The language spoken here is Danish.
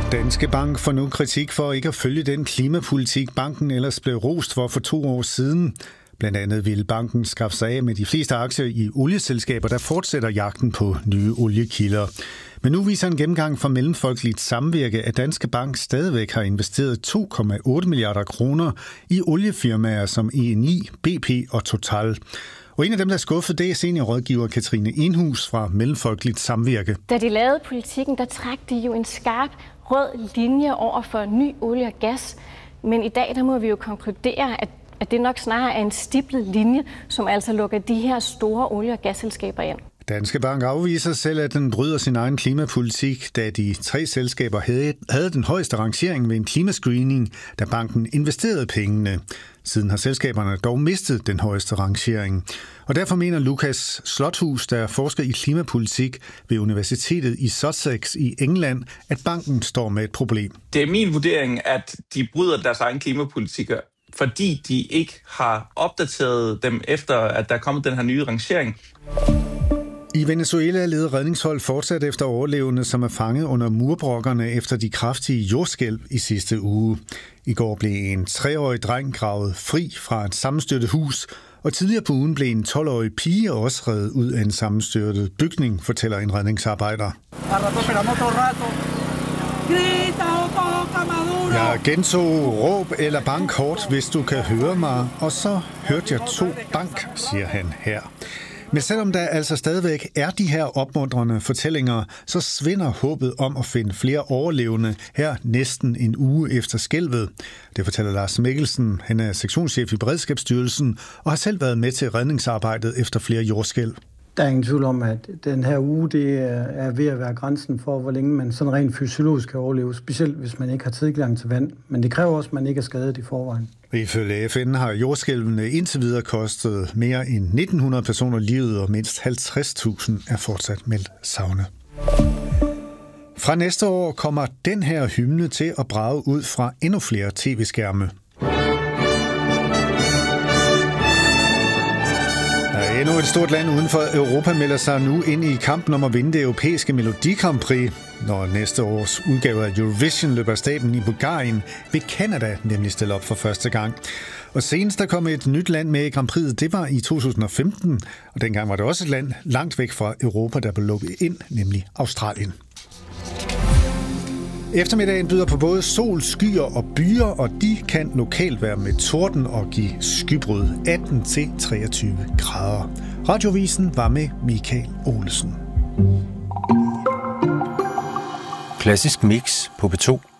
Danske Bank får nu kritik for ikke at følge den klimapolitik, banken ellers blev rost for 2 år siden. Blandt andet ville banken skaffe sig af med de fleste aktier i olieselskaber, der fortsætter jagten på nye oliekilder. Men nu viser en gennemgang fra Mellemfolkeligt Samvirke, at Danske Bank stadigvæk har investeret 2,8 milliarder kroner i oliefirmaer som Eni, BP og Total. Og en af dem, der er skuffet, det er seniorrådgiver Katrine Enhus fra Mellemfolkeligt Samvirke. Da de lavede politikken, der trak de jo en skarp rød linje over for ny olie og gas. Men i dag, der må vi jo konkludere, at det nok snarere er en stiplet linje, som altså lukker de her store olie- og gasselskaber ind. Danske Bank afviser selv, at den bryder sin egen klimapolitik, da de 3 selskaber havde den højeste rangering ved en klimascreening, da banken investerede pengene. Siden har selskaberne dog mistet den højeste rangering. Og derfor mener Lukas Slothus, der forsker i klimapolitik ved Universitetet i Sussex i England, at banken står med et problem. Det er min vurdering, at de bryder deres egen klimapolitikker, fordi de ikke har opdateret dem efter, at der er kommet den her nye rangering. I Venezuela leder redningshold fortsat efter overlevende, som er fanget under murbrokkerne efter de kraftige jordskælv i sidste uge. I går blev en 3-årig dreng gravet fri fra et sammenstyrtet hus, og tidligere på ugen blev en 12-årig pige også reddet ud af en sammenstyrtet bygning, fortæller en redningsarbejder. Jeg gentog råb eller bank hårdt, hvis du kan høre mig, og så hørte jeg 2 bank, siger han her. Men selvom der altså stadigvæk er de her opmuntrende fortællinger, så svinder håbet om at finde flere overlevende her næsten en uge efter skælvet. Det fortæller Lars Mikkelsen. Han er sektionschef i Beredskabsstyrelsen og har selv været med til redningsarbejdet efter flere jordskælv. Der er ingen tvivl om, at den her uge det er ved at være grænsen for, hvor længe man sådan rent fysiologisk kan overleve, specielt hvis man ikke har tilgang til vand. Men det kræver også, at man ikke er skadet i forvejen. Ifølge FN har jordskælvene indtil videre kostet mere end 1900 personer livet, og mindst 50.000 er fortsat meldt savnet. Fra næste år kommer den her hymne til at brage ud fra endnu flere tv-skærme. Endnu et stort land uden for Europa melder sig nu ind i kampen om at vinde det europæiske Melodi Grand Prix. Når næste års udgave af Eurovision løber af stablen i Bulgarien, vil Canada nemlig stille op for første gang. Og senest der kom et nyt land med i Grand Prix'et, det var i 2015. Og dengang var det også et land langt væk fra Europa, der blev lukket ind, nemlig Australien. Eftermiddagen byder på både sol, skyer og byer, og de kan lokalt være med torden og give skybrud 18-23 grader. Radiovisen var med Michael Olesen. Klassisk mix på P2.